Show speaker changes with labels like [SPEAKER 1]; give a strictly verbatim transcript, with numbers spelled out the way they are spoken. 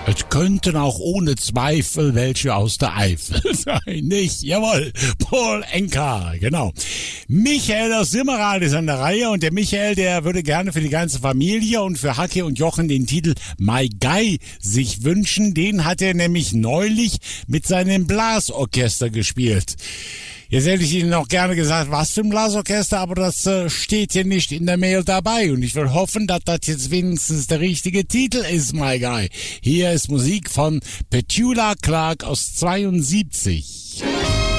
[SPEAKER 1] Es könnten auch ohne Zweifel welche aus der Eifel sein, nicht? Jawohl, Paul Anka, genau. Michael aus Simmerath ist an der Reihe und der Michael, der würde gerne für die ganze Familie und für Hacke und Jochen den Titel My Guy sich wünschen. Den hat er nämlich neulich mit seinem Blasorchester gespielt. Jetzt hätte ich Ihnen auch gerne gesagt, was für ein Blasorchester, aber das äh, steht hier nicht in der Mail dabei. Und ich will hoffen, dass das jetzt wenigstens der richtige Titel ist, My Guy. Hier ist Musik von Petula Clark aus zweiundsiebzig.